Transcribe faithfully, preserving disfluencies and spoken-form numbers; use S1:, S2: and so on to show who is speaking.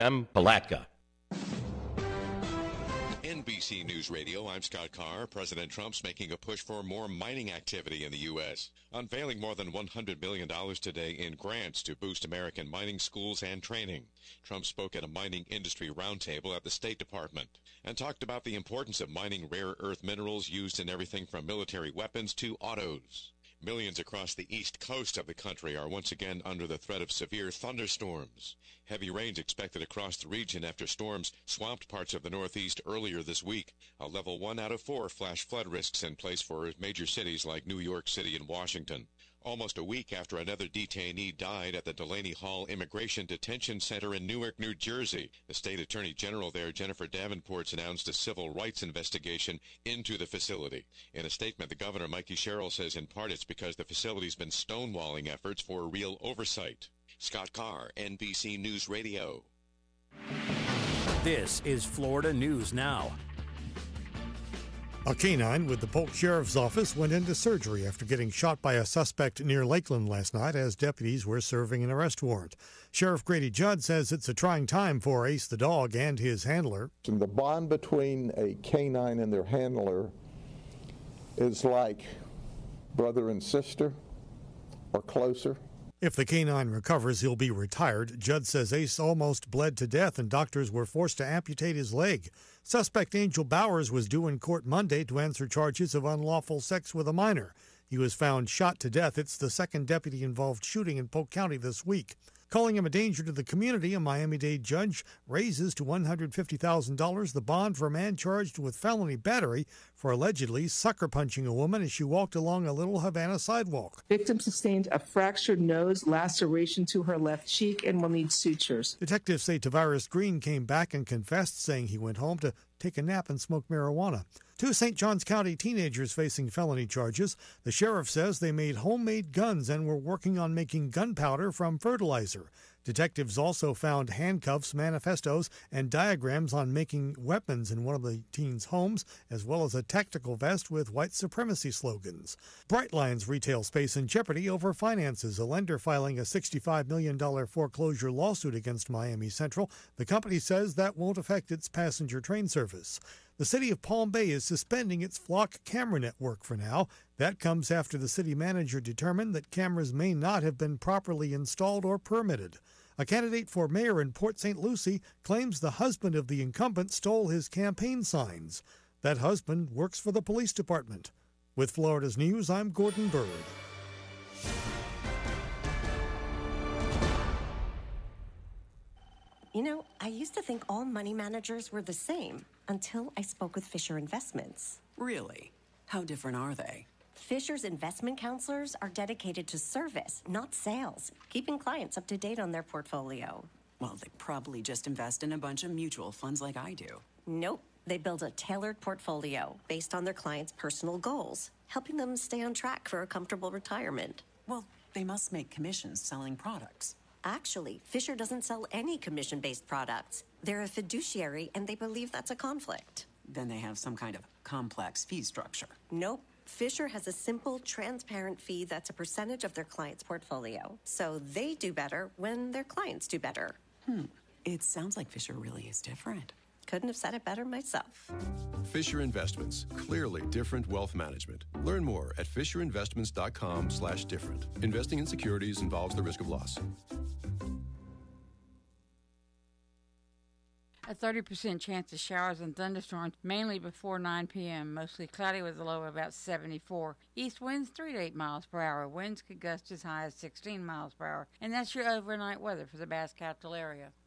S1: I'm Palatka.
S2: N B C News Radio, I'm Scott Carr. President Trump's making a push for more mining activity in the U S, unveiling more than one hundred million dollars today in grants to boost American mining schools and training. Trump spoke at a mining industry roundtable at the State Department and talked about the importance of mining rare earth minerals used in everything from military weapons to autos. Millions across the east coast of the country are once again under the threat of severe thunderstorms. Heavy rains expected across the region after storms swamped parts of the Northeast earlier this week. A level one out of four flash flood risks in place for major cities like New York City and Washington. Almost a week after another detainee died at the Delaney Hall Immigration Detention Center in Newark, New Jersey, the state attorney general there, Jennifer Davenport, announced a civil rights investigation into the facility. In a statement, the governor, Mikey Sherrill, says in part it's because the facility's been stonewalling efforts for real oversight. Scott Carr, N B C News Radio.
S3: This is Florida News Now.
S4: A canine with the Polk Sheriff's Office went into surgery after getting shot by a suspect near Lakeland last night as deputies were serving an arrest warrant. Sheriff Grady Judd says it's a trying time for Ace the dog and his handler.
S5: And the bond between a canine and their handler is like brother and sister or closer.
S4: If the canine recovers, he'll be retired. Judd says Ace almost bled to death and doctors were forced to amputate his leg. Suspect Angel Bowers was due in court Monday to answer charges of unlawful sex with a minor. He was found shot to death. It's the second deputy-involved shooting in Polk County this week. Calling him a danger to the community, a Miami-Dade judge raises to one hundred fifty thousand dollars the bond for a man charged with felony battery for allegedly sucker-punching a woman as she walked along a Little Havana sidewalk.
S6: Victim sustained a fractured nose, laceration to her left cheek, and will need sutures.
S4: Detectives say Tavares Green came back and confessed, saying he went home to take a nap and smoke marijuana. Two Saint Johns County teenagers facing felony charges. The sheriff says they made homemade guns and were working on making gunpowder from fertilizer. Detectives also found handcuffs, manifestos, and diagrams on making weapons in one of the teens' homes, as well as a tactical vest with white supremacy slogans. Brightlines retail space in jeopardy over finances. A lender filing a sixty-five million dollars foreclosure lawsuit against Miami Central. The company says that won't affect its passenger train service. The city of Palm Bay is suspending its Flock camera network for now. That comes after the city manager determined that cameras may not have been properly installed or permitted. A candidate for mayor in Port Saint Lucie claims the husband of the incumbent stole his campaign signs. That husband works for the police department. With Florida's News, I'm Gordon Bird.
S7: You know, I used to think all money managers were the same until I spoke with Fisher Investments.
S8: Really? How different are they?
S7: Fisher's investment counselors are dedicated to service, not sales, keeping clients up to date on their portfolio.
S8: Well, they probably just invest in a bunch of mutual funds like I do.
S7: Nope. They build a tailored portfolio based on their clients' personal goals, helping them stay on track for a comfortable retirement.
S8: Well, they must make commissions selling products.
S7: Actually, Fisher doesn't sell any commission-based products. They're a fiduciary, and they believe that's a conflict.
S8: Then they have some kind of complex fee structure.
S7: Nope. Fisher has a simple, transparent fee that's a percentage of their client's portfolio. So they do better when their clients do better.
S8: Hmm. It sounds like Fisher really is different.
S7: Couldn't have said it better myself.
S9: Fisher Investments. Clearly different wealth management. Learn more at fisherinvestments.com slash different. Investing in securities involves the risk of loss.
S10: A thirty percent chance of showers and thunderstorms, mainly before nine p.m. Mostly cloudy with a low of about seventy-four. East winds three to eight miles per hour. Winds could gust as high as sixteen miles per hour. And that's your overnight weather for the Bass Capital area.